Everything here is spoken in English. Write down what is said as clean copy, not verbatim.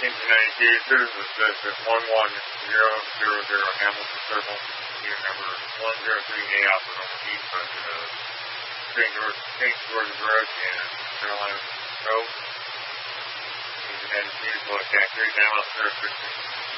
1892, Susan says that 11000 Hamilton Circle, unit number 103A Alpha on the east side of St. George's Road and Carolina Road. He's had his unit contact 3 now, 6